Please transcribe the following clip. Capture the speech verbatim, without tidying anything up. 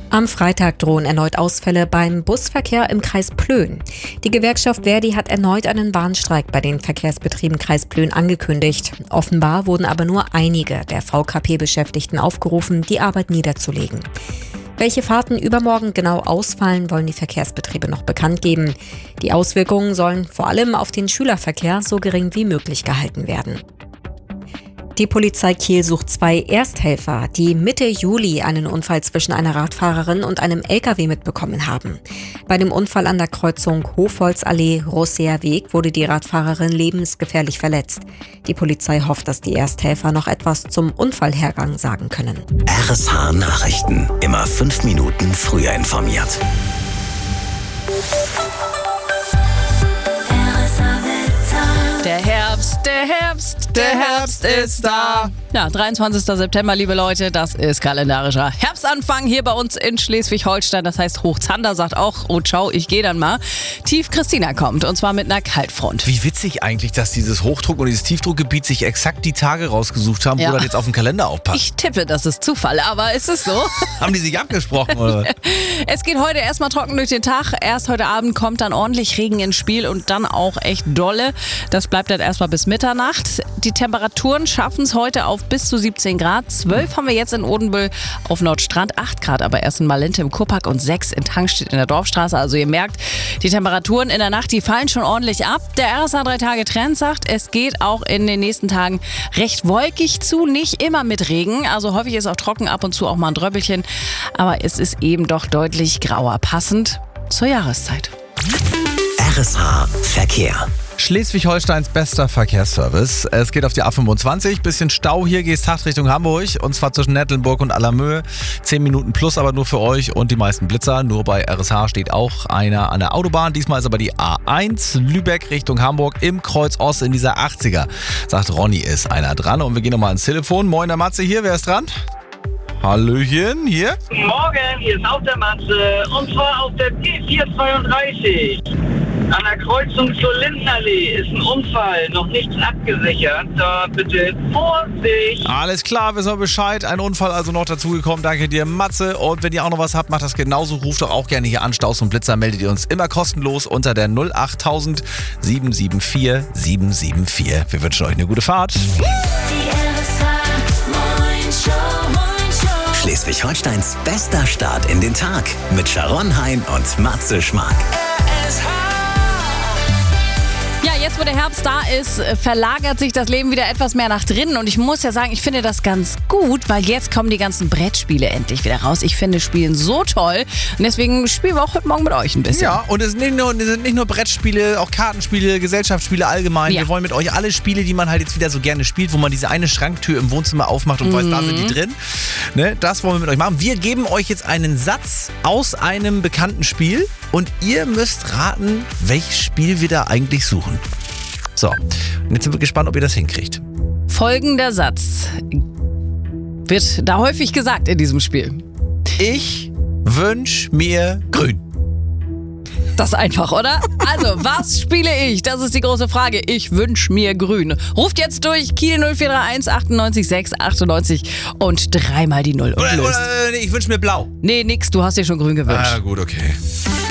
Am Freitag drohen erneut Ausfälle beim Busverkehr im Kreis Plön. Die Gewerkschaft Verdi hat erneut einen Warnstreik bei den Verkehrsbetrieben Kreis Plön angekündigt. Offenbar wurden aber nur einige der V K P-Beschäftigten aufgerufen, die Arbeit niederzulegen. Welche Fahrten übermorgen genau ausfallen, wollen die Verkehrsbetriebe noch bekannt geben. Die Auswirkungen sollen vor allem auf den Schülerverkehr so gering wie möglich gehalten werden. Die Polizei Kiel sucht zwei Ersthelfer, die Mitte Juli einen Unfall zwischen einer Radfahrerin und einem L K W mitbekommen haben. Bei dem Unfall an der Kreuzung Hofholzallee-Rosseer Weg wurde die Radfahrerin lebensgefährlich verletzt. Die Polizei hofft, dass die Ersthelfer noch etwas zum Unfallhergang sagen können. R S H Nachrichten. Immer fünf Minuten früher informiert. Der Herbst, der Herbst, der Herbst ist da. Ja, dreiundzwanzigster September, liebe Leute, das ist kalendarischer Herbstanfang hier bei uns in Schleswig-Holstein. Das heißt, Hochzander sagt auch, oh ciao, ich gehe dann mal. Tief Christina kommt und zwar mit einer Kaltfront. Wie witzig eigentlich, dass dieses Hochdruck- und dieses Tiefdruckgebiet sich exakt die Tage rausgesucht haben, Ja. wo das jetzt auf den Kalender aufpasst. Ich tippe, das ist Zufall, aber ist es so? Haben die sich abgesprochen, oder? Es geht heute erstmal trocken durch den Tag. Erst heute Abend kommt dann ordentlich Regen ins Spiel und dann auch echt dolle. Das bleibt dann erstmal bis Mitternacht. Die Temperaturen schaffen es heute auf bis zu siebzehn Grad. zwölf haben wir jetzt in Odenbüll auf Nordstrand, acht Grad aber erst in Malente im Kurpark und sechs in Tankstedt in der Dorfstraße. Also ihr merkt, die Temperaturen in der Nacht, die fallen schon ordentlich ab. Der R S H drei Tage Trend sagt, es geht auch in den nächsten Tagen recht wolkig zu, nicht immer mit Regen. Also häufig ist auch trocken, ab und zu auch mal ein Dröppelchen. Aber es ist eben doch deutlich grauer, passend zur Jahreszeit. R S H Verkehr. Schleswig-Holsteins bester Verkehrsservice. Es geht auf die A fünfundzwanzig. Bisschen Stau hier, Geesthacht Richtung Hamburg. Und zwar zwischen Nettelnburg und Allermöhe. Zehn Minuten plus aber nur für euch und die meisten Blitzer. Nur bei R S H steht auch einer an der Autobahn. Diesmal ist aber die A eins Lübeck Richtung Hamburg im Kreuz Ost in dieser achtziger. Sagt Ronny, ist einer dran. Und wir gehen nochmal ans Telefon. Moin, der Matze hier. Wer ist dran? Hallöchen, hier. Morgen, hier ist auch der Matze. Und zwar auf der P vierhundertzweiunddreißig. An der Kreuzung zur Lindenallee ist ein Unfall, noch nichts abgesichert. Da bitte Vorsicht! Alles klar, wissen wir Bescheid. Ein Unfall also noch dazugekommen. Danke dir, Matze. Und wenn ihr auch noch was habt, macht das genauso. Ruft doch auch gerne hier an. Staus und Blitzer meldet ihr uns immer kostenlos unter der null acht null null sieben sieben vier sieben sieben vier. Wir wünschen euch eine gute Fahrt. Schleswig-Holsteins bester Start in den Tag mit Sharon Hein und Matze Schmark. Ja, jetzt wo der Herbst da ist, verlagert sich das Leben wieder etwas mehr nach drinnen. Und ich muss ja sagen, ich finde das ganz gut, weil jetzt kommen die ganzen Brettspiele endlich wieder raus. Ich finde Spielen so toll und deswegen spielen wir auch heute Morgen mit euch ein bisschen. Ja, und es sind nicht nur, es sind nicht nur Brettspiele, auch Kartenspiele, Gesellschaftsspiele allgemein. Ja. Wir wollen mit euch alle Spiele, die man halt jetzt wieder so gerne spielt, wo man diese eine Schranktür im Wohnzimmer aufmacht und mhm. weiß, da sind die drin. Ne, das wollen wir mit euch machen. Wir geben euch jetzt einen Satz aus einem bekannten Spiel und ihr müsst raten, welches Spiel wir da eigentlich suchen. So, und jetzt sind wir gespannt, ob ihr das hinkriegt. Folgender Satz wird da häufig gesagt in diesem Spiel. Ich wünsch mir grün. Das ist einfach, oder? Also, was spiele ich? Das ist die große Frage. Ich wünsch mir grün. Ruft jetzt durch Kiel null vier drei eins achtundneunzig sechs achtundneunzig und dreimal die Null und Oder, löst. oder, nee, ich wünsch mir blau. Nee, nix, du hast dir schon grün gewünscht. Ah, gut, okay.